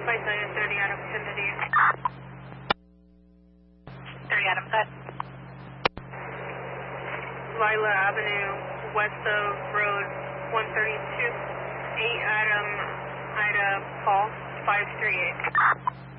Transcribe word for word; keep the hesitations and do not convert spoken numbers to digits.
Flight Delta thirty Adam, ten to eight. thirty Adam, set. Lila Avenue, west of Road one thirty-two, eight Adam, Ida, Paul, five three eight.